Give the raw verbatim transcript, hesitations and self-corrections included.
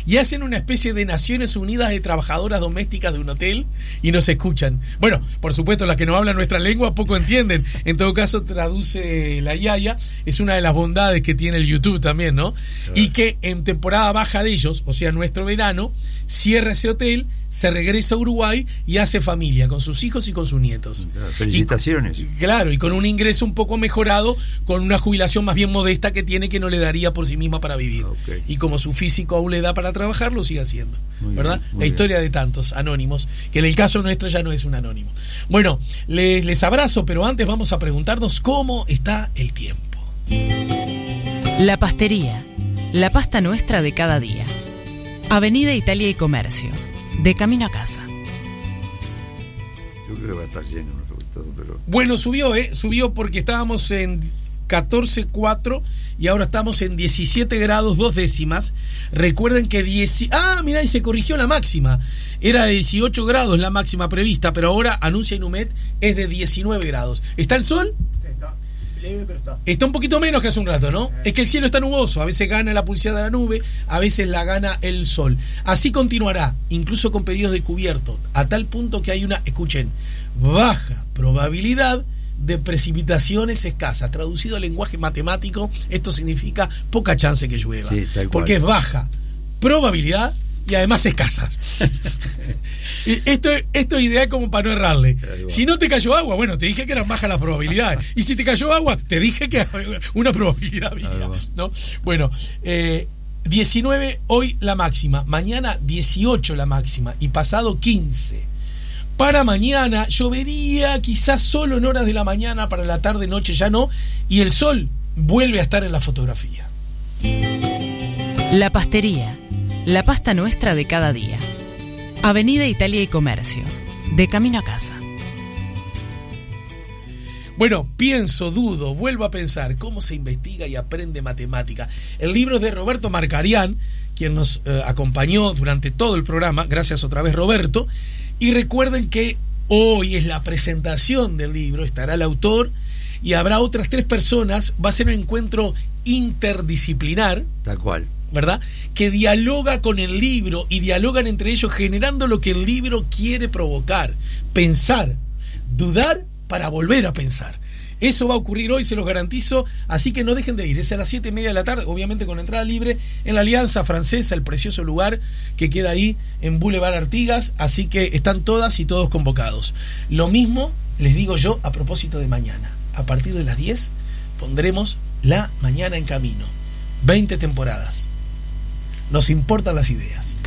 y hacen una especie de Naciones Unidas de trabajadoras domésticas de un hotel y nos escuchan. Bueno, por supuesto, las que no hablan nuestra lengua poco entienden. En todo caso, traduce la Yaya. Es una de las bondades que tiene el YouTube también, ¿no? Claro. Y que en temporada baja de ellos, o sea, nuestro verano, cierra ese hotel, se regresa a Uruguay y hace familia con sus hijos y con sus nietos. Claro, felicitaciones. Y, claro, y con un ingreso un poco mejorado, con una jubilación más bien modesta que tiene, que no le daría por sí misma para vivir. Okay. Y como su físico aún le da para trabajar, lo sigue haciendo. Muy ¿verdad? Bien, la historia bien. De tantos anónimos, que en el caso nuestro ya no es un anónimo. Bueno, les, les abrazo, pero antes vamos a preguntarnos cómo está el tiempo. La Pastería, la pasta nuestra de cada día. Avenida Italia y Comercio, de camino a casa. Yo creo que va a estar lleno, pero... Bueno, subió, ¿eh? Subió porque estábamos en catorce coma cuatro y ahora estamos en diecisiete grados dos décimas. Recuerden que diez... Ah, mirá, y se corrigió la máxima. Era de dieciocho grados la máxima prevista, pero ahora anuncia Inumet es de diecinueve grados. ¿Está el sol? Está. Está un poquito menos que hace un rato, ¿no? Es que el cielo está nuboso, a veces gana la pulseada de la nube, a veces la gana el sol. Así continuará, incluso con periodos de cubierto, a tal punto que hay una, escuchen, baja probabilidad de precipitaciones escasas. Traducido al lenguaje matemático, esto significa poca chance que llueva, sí, porque es baja probabilidad y además escasas. Esto, esto es ideal como para no errarle. Si no te cayó agua, bueno, te dije que eran bajas las probabilidades. Y si te cayó agua, te dije que una probabilidad mínima, ¿no? Bueno, eh, diecinueve hoy la máxima, mañana dieciocho la máxima y pasado quince. Para mañana llovería quizás solo en horas de la mañana, para la tarde, noche ya no, y el sol vuelve a estar en la fotografía. La Pastería, la pasta nuestra de cada día. Avenida Italia y Comercio, de camino a casa. Bueno, pienso, dudo, vuelvo a pensar cómo se investiga y aprende matemática. El libro es de Roberto Marcarián, quien nos eh, acompañó durante todo el programa. Gracias otra vez, Roberto. Y recuerden que hoy es la presentación del libro, estará el autor y habrá otras tres personas. Va a ser un encuentro interdisciplinar. Tal cual. ¿Verdad? Que dialoga con el libro y dialogan entre ellos, generando lo que el libro quiere provocar: pensar, dudar para volver a pensar. Eso va a ocurrir hoy, se los garantizo, así que no dejen de ir. Es a las siete y media de la tarde, obviamente con entrada libre, en la Alianza Francesa, el precioso lugar que queda ahí en Boulevard Artigas, así que están todas y todos convocados. Lo mismo les digo yo a propósito de mañana. A partir de las diez pondremos La Mañana en Camino. veinte temporadas. Nos importan las ideas.